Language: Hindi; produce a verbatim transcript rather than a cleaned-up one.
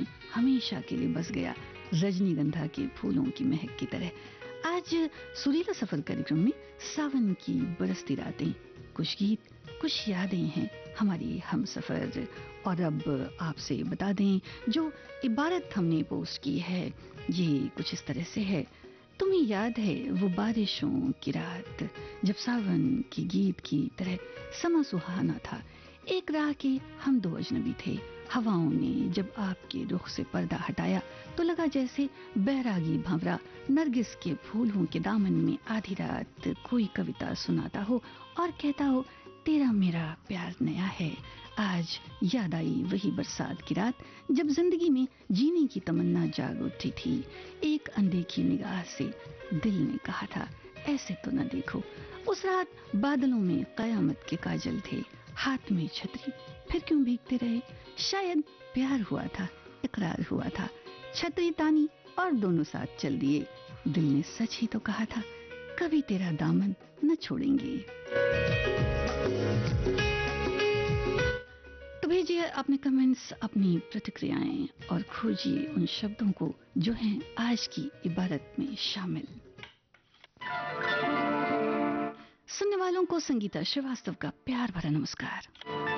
हमेशा के लिए बस गया, रजनीगंधा के फूलों की महक की तरह। आज सुरीला सफर कार्यक्रम में सावन की बरसती रातें, कुछ गीत, कुछ यादें हैं हमारी हम सफर। और अब आपसे बता दें, जो इबारत हमने पोस्ट की है ये कुछ इस तरह से है। तुम्हें याद है वो बारिशों की रात, जब सावन के गीत की तरह समा सुहाना था। एक राह के हम दो अजनबी थे, हवाओं ने जब आपके रुख से पर्दा हटाया तो लगा जैसे बैरागी भंवरा नरगिस के फूलों के दामन में आधी रात कोई कविता सुनाता हो और कहता हो, तेरा मेरा प्यार नया है। आज याद आई वही बरसात की रात, जब जिंदगी में जीने की तमन्ना जाग उठी थी। एक अनदेखी निगाह से दिल ने कहा था, ऐसे तो न देखो। उस रात बादलों में कयामत के काजल थे, हाथ में छतरी, फिर क्यों भीगते रहे। शायद प्यार हुआ था, इकरार हुआ था, छतरी तानी और दोनों साथ चल दिए। दिल ने सच ही तो कहा था, कभी तेरा दामन न छोड़ेंगे। तो भेजिए अपने कमेंट्स, अपनी प्रतिक्रियाएं और खोजिए उन शब्दों को जो हैं आज की इबारत में शामिल। सुनने वालों को संगीता श्रीवास्तव का प्यार भरा नमस्कार।